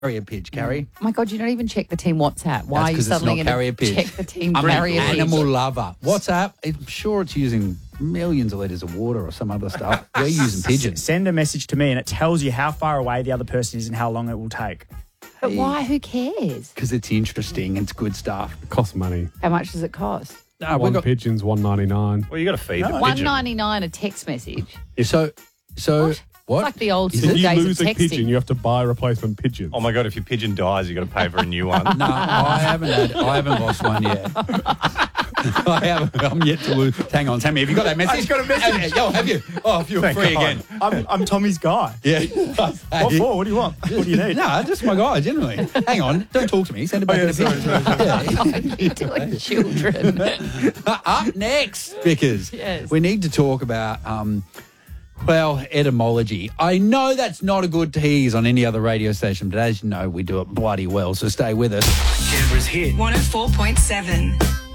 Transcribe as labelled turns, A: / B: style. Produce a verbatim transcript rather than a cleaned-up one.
A: carrier pigeon, Carrie.
B: Oh my God, you don't even check the team WhatsApp. Why
A: That's
B: are you
A: 'cause it's
B: suddenly
A: not
B: going
A: carrier
B: to
A: pigeon.
B: check the team
A: I'm
B: carrier
A: an
B: pigeon?
A: animal lover. WhatsApp, I'm sure it's using millions of litres of water or some other stuff. We're using pigeons.
C: Send a message to me and it tells you how far away the other person is and how long it will take.
B: But why? Who cares?
A: Because it's interesting. It's good stuff.
D: It costs money.
B: How much does it cost?
A: No,
D: One
A: we got,
D: pigeon's one ninety-nine.
E: Well, you got to feed the
B: One
E: pigeon.
B: ninety nine a text message.
A: so, so
B: What?
A: what?
B: It's like the old
A: Is
B: school
A: it?
D: If you
B: days
D: lose
B: of
D: a
B: texting.
D: pigeon, you have to buy a replacement pigeon.
E: Oh my God! If your pigeon dies, you got to pay for a new one.
A: No, I haven't had, I haven't lost one yet. I haven't. I'm yet to lose. Hang on, Tammy. Have you got that message?
C: I've got a message.
A: Oh, have you? Oh, you're
C: Thank
A: free
C: God.
A: again.
C: I'm, I'm Tommy's guy.
A: Yeah.
C: What for? What do you want? What do you need?
A: No, just my guy, generally. Hang on. Don't talk to me. Send it back
C: Oh, yeah,
A: to the
C: sorry,
A: pigeon.
C: sorry,
A: Yeah.
B: You're doing children.
A: Up next, Vickers,
B: Yes.
A: we need to talk about, um, well, etymology. I know that's not a good tease on any other radio station, but as you know, we do it bloody well, so stay with us.
F: Canberra's hit.
G: one oh four point seven.